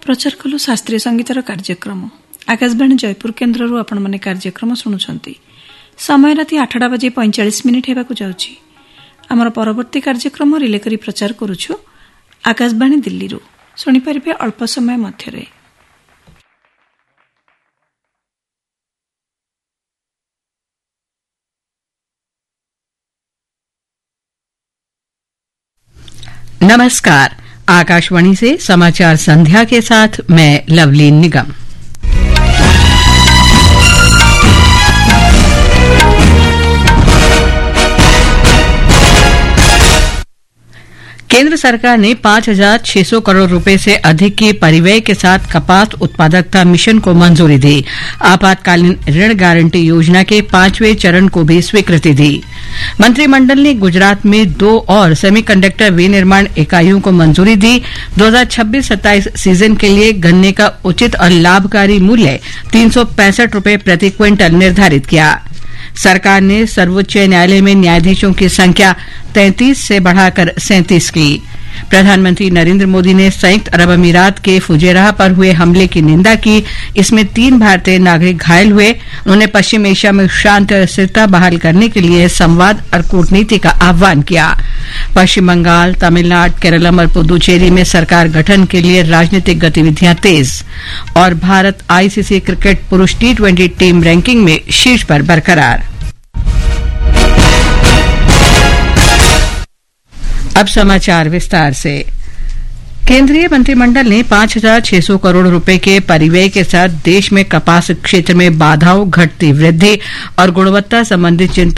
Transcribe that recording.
प्रचार कलु शास्त्रीय संगीतर कार्यक्रम आकाशवाणी जयपुर केन्द्रରୁ ଆପଣମାନେ କାର୍ଯ୍ୟକ୍ରମ ଶୁଣୁଛନ୍ତି। समय राति 8:45 ହେବାକୁ ଯାଉଛି। ଆମର ପରବର୍ତ୍ତୀ କାର୍ଯ୍ୟକ୍ରମ ରିଲେ କରି ପ୍ରଚାର କରୁଛୁ ଆକାଶବାଣୀ ଦିଲ୍ଲୀରୁ। ଶୁଣିପାରିବେ ଅଳ୍ପ ସମୟ ମଧ୍ୟରେ। नमस्कार, आकाशवाणी से समाचार संध्या के साथ मैं लवलीन निगम। केंद्र सरकार ने 5,600 करोड़ रुपए से अधिक की परिव्यय के साथ कपास उत्पादकता मिशन को मंजूरी दी। आपातकालीन ऋण गारंटी योजना के 5वें चरण को भी स्वीकृति दी। मंत्रिमंडल ने गुजरात में 2 और सेमीकंडक्टर विनिर्माण इकाइयों को मंजूरी दी। 2026-27 सीजन के लिए गन्ने का उचित और लाभकारी मूल्य 365 रुपए प्रति क्विंटल निर्धारित किया। सरकार ने सर्वोच्च न्यायालय में न्यायाधीशों की संख्या 33 से बढ़ाकर 37 की। प्रधानमंत्री नरेंद्र मोदी ने संयुक्त अरब अमीरात के फुजेराह पर हुए हमले की निंदा की। इसमें 3 भारतीय नागरिक घायल हुए। उन्होंने पश्चिम एशिया में शांति और स्थिरता बहाल करने के लिए संवाद और कूटनीति का आह्वान किया। पश्चिम बंगाल, तमिलनाडु, केरलम और पुदुचेरी में सरकार गठन के लिए राजनीतिक गतिविधियां तेज। और भारत आईसीसी क्रिकेट पुरुष T20 टीम रैंकिंग में शीर्ष पर बरकरार। अब समाचार विस्तार से। केंद्रीय मंत्रिमंडल ने 5,600 करोड़ रुपए के परिव्यय के साथ देश में कपास क्षेत्र में बाधाओं, घटती वृद्धि और गुणवत्ता संबंधी चिंता